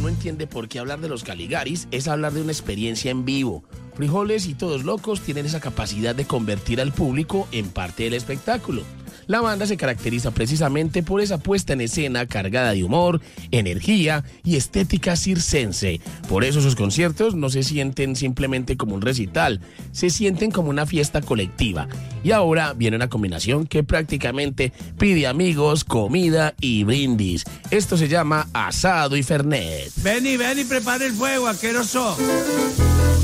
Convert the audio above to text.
no entiende por qué hablar de los Caligaris es hablar de una experiencia en vivo. Frijoles y Todos Locos tienen esa capacidad de convertir al público en parte del espectáculo. La banda se caracteriza precisamente por esa puesta en escena cargada de humor, energía y estética circense. Por eso sus conciertos no se sienten simplemente como un recital, se sienten como una fiesta colectiva. Y ahora viene una combinación que prácticamente pide amigos, comida y brindis. Esto se llama asado y fernet. Ven y prepare el fuego, asqueroso.